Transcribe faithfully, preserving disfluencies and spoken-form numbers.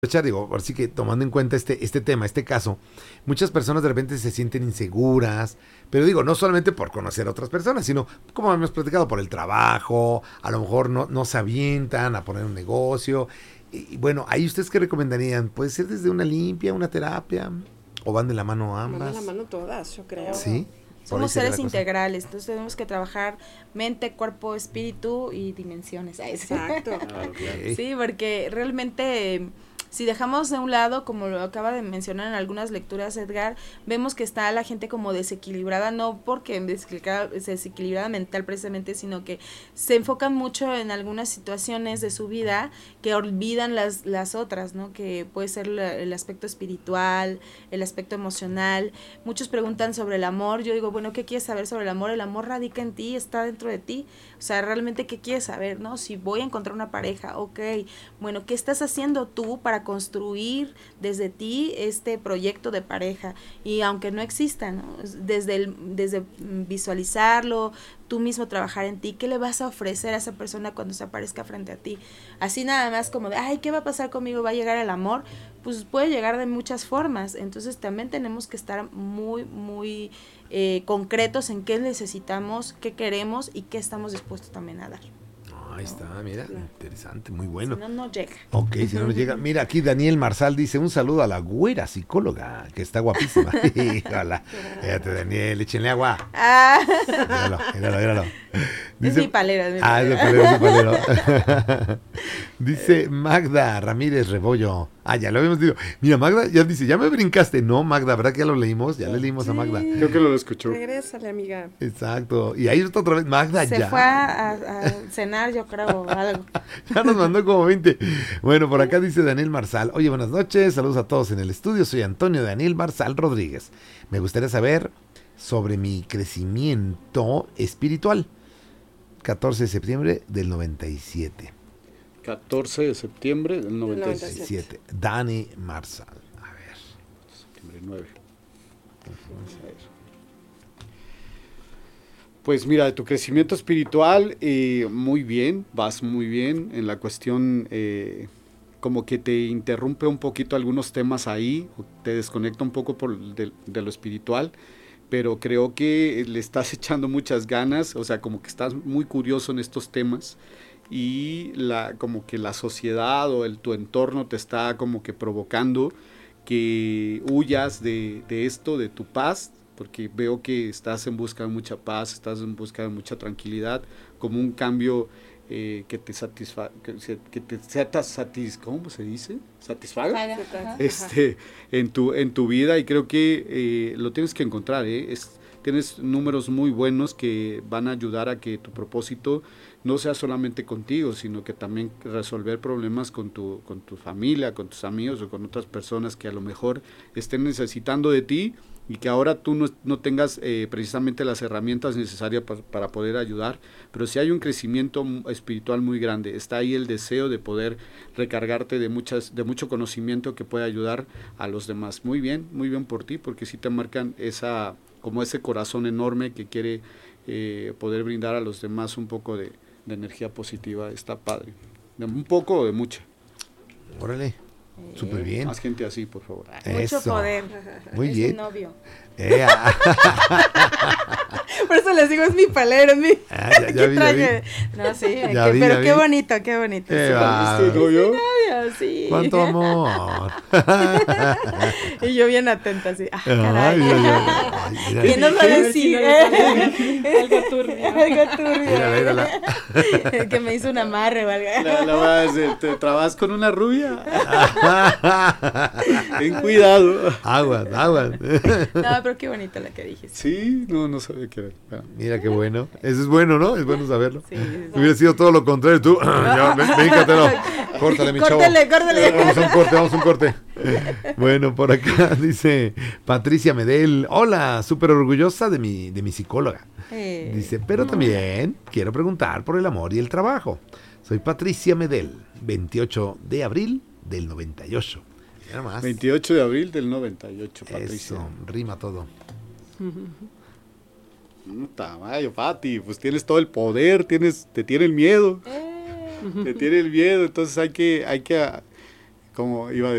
Digo, así que tomando en cuenta este, este tema, este caso, muchas personas de repente se sienten inseguras, pero digo, no solamente por conocer a otras personas, sino, como hemos platicado, por el trabajo, a lo mejor no, no se avientan a poner un negocio. Y, y bueno, ahí ustedes qué recomendarían, puede ser desde una limpia, una terapia, o van de la mano ambas. Van de la mano todas, yo creo. Sí. Somos seres integrales, entonces tenemos que trabajar mente, cuerpo, espíritu y dimensiones. Exacto. Okay. Sí, porque realmente si dejamos de un lado, como lo acaba de mencionar en algunas lecturas Edgar, vemos que está la gente como desequilibrada, no porque desequilibrada mental precisamente, sino que se enfocan mucho en algunas situaciones de su vida que olvidan las, las otras, ¿no? Que puede ser la, el aspecto espiritual, el aspecto emocional. Muchos preguntan sobre el amor. Yo digo, bueno, ¿qué quieres saber sobre el amor? El amor radica en ti, está dentro de ti. O sea, realmente, ¿qué quieres saber, no? Si voy a encontrar una pareja, ok, bueno, ¿qué estás haciendo tú para construir desde ti este proyecto de pareja? Y aunque no exista, ¿no? Desde, el, desde visualizarlo, tú mismo trabajar en ti, ¿qué le vas a ofrecer a esa persona cuando se aparezca frente a ti? Así nada más como de, ay, ¿qué va a pasar conmigo? ¿Va a llegar el amor? Pues puede llegar de muchas formas, entonces también tenemos que estar muy, muy eh, concretos en qué necesitamos, qué queremos y qué estamos dispuestos también a dar. Ahí está, mira, claro. Interesante, muy bueno. Si no, no llega. Ok, si no, no llega. Mira, aquí Daniel Marsal dice, un saludo a la güera psicóloga, que está guapísima. Hola, fíjate, Daniel, échenle agua. Ah. Míralo, míralo, míralo. Dice, es mi palero, es mi ah, palero. Ah, es mi palero, es mi palero. Dice Magda Ramírez Rebollo. Ah, ya lo habíamos dicho. Mira, Magda ya dice, ya me brincaste. No, Magda, ¿verdad que ya lo leímos? Ya le leímos sí, a Magda. Creo que lo escuchó. Regrésale, amiga. Exacto. Y ahí está otra vez, Magda Se ya. Se fue a, a cenar, yo creo, o algo. Ya nos mandó como veinte. Bueno, por acá dice Daniel Marsal. Oye, buenas noches. Saludos a todos en el estudio. Soy Antonio Daniel Marsal Rodríguez. Me gustaría saber sobre mi crecimiento espiritual. catorce de septiembre del noventa y siete. catorce de septiembre del noventa y siete. Dani Marsal. A ver. Septiembre nueve. Vamos a ver. Pues mira, de tu crecimiento espiritual, eh, muy bien, vas muy bien en la cuestión, eh, como que te interrumpe un poquito algunos temas ahí, te desconecta un poco por de, de lo espiritual, pero creo que le estás echando muchas ganas, o sea, como que estás muy curioso en estos temas y la, como que la sociedad o el, tu entorno te está como que provocando que huyas de, de esto, de tu paz, porque veo que estás en busca de mucha paz, estás en busca de mucha tranquilidad, como un cambio eh, que te satisfaga, que, que te satis, ¿cómo se dice? ¿Satisfaga? Ajá. Este, en tu, en tu vida, y creo que eh, lo tienes que encontrar, ¿eh? Es, tienes números muy buenos que van a ayudar a que tu propósito no sea solamente contigo, sino que también resolver problemas con tu, con tu familia, con tus amigos o con otras personas que a lo mejor estén necesitando de ti y que ahora tú no, no tengas eh, precisamente las herramientas necesarias pa, para poder ayudar, pero si hay un crecimiento espiritual muy grande, está ahí el deseo de poder recargarte de, muchas, de mucho conocimiento que puede ayudar a los demás. Muy bien, muy bien por ti, porque sí te marcan esa, como ese corazón enorme que quiere eh, poder brindar a los demás un poco de, de energía positiva. Está padre, de un poco o de mucha. Órale. Súper bien. Más gente así, por favor. Mucho Eso. poder. Muy es bien. mi novio. Eh, ah. Por eso les digo, es mi palero, es mi... Ah, ya, ya vi, ya vi. No, sí, Ya que, vi, pero ya qué vi. bonito, qué bonito. Qué sí. va. ¿Es tu novio? Es mi novio, sí. ¡Cuánto amor! Y yo bien atenta, así. Ah, caray. Ay, ay, ay, ay, mira. ¿Quién nos va a decir? Algo turbio. Algo turbio. Mírala, mírala. Que me hizo un amarre o algo. La, la verdad es, eh, ¿te trabajas con una rubia? Ten cuidado. Aguas, aguas. No, pero qué bonita la que dijiste. Sí, no, no sabía qué era. Bueno. Mira qué bueno. Eso es bueno, ¿no? Es bueno saberlo. Sí, sí. Hubiera sido todo lo contrario. Tú, ya, ven, véncatelo. Córtale, mi chavo. Córtale, córtale. Vamos a un corte, vamos a un corte. Bueno, por acá dice Patricia Medel. Hola, súper orgullosa de mi, de mi psicóloga. Eh, Dice, pero también quiero preguntar por el amor y el trabajo. Soy Patricia Medel, veintiocho de abril del noventa y ocho. Mira más. veintiocho de abril del noventa y ocho, Patricia. Eso, rima todo. No está mal, Pati, pues tienes todo el poder, tienes, te tiene el miedo. eh. Te tiene el miedo, entonces hay que, hay que, como iba a decir,